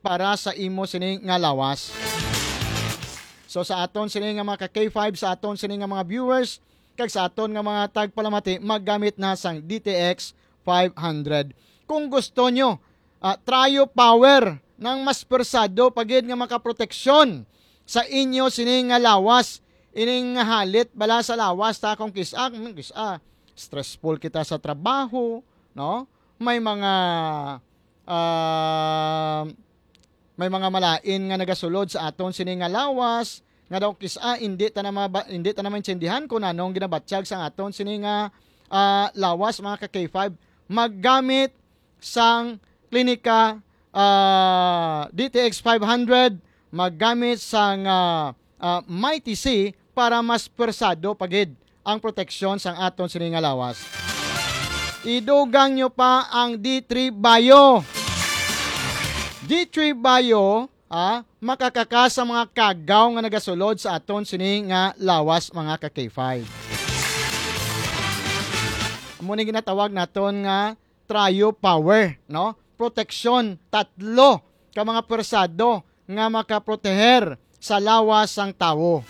para sa imo sini nga lawas. So sa aton sini nga mga K5, sa aton sini nga mga viewers, kag sa aton nga mga tagpalamati, maggamit na sang DTX 500. Kung gusto nyo, tryo power ng mas persado pagid nga makaproteksyon sa inyo sini nga lawas, ining halit bala sa lawas ta kung kisa stressful kita sa trabaho, no? May mga malain nga nagasulod sa aton sini nga lawas nga daw kisa hindi ta na maintindihan kung anong ginabatsyag sa aton sini nga lawas mga ka-K5. Maggamit sang klinika DTX 500, maggamit sang Mighty C para mas persado pagid ang proteksyon sang aton sini nga lawas. Idugang nyo pa ang D3 Bio. D3 Bio, makakaka sa mga kagaw nga nagasulod sa aton sini nga lawas mga ka-K5. Muna ginatawag naton nga tryo power, no? Proteksyon, 3 ka mga persado nga makaproteher sa lawas sang tawo.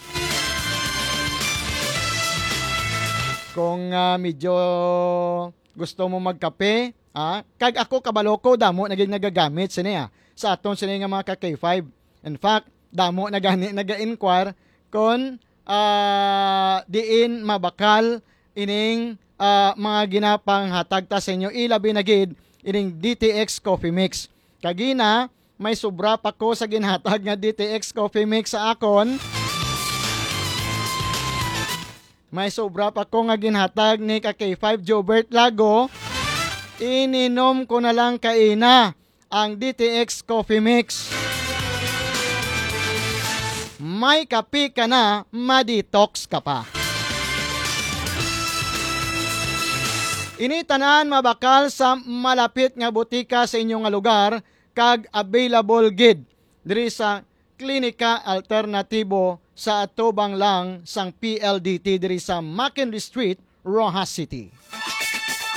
Kung medyo gusto mo magkape, kag ako kabaloko damo naging nagagamit sini sa aton sini nga mga ka-K5. In fact, damo naga-inquire kung diin mabakal ining mga ginapang hatag ta sa inyo, ilabi na gid ining DTX Coffee Mix. Kagina may sobra pa ko sa ginhatag nga DTX Coffee Mix sa akon. May sobra pa ko nga ginhatag ni ka-K5 Jobert Lago. Ininom ko na lang kaina ang DTX Coffee Mix. May kape ka na, ma-detox ka pa. Ini tanan mabakal sa malapit nga butika sa inyong nga lugar kag available gid diri sa Klinika Alternatibo sa atubang lang sang PLDT diri sa McHenry Street, Rojas City.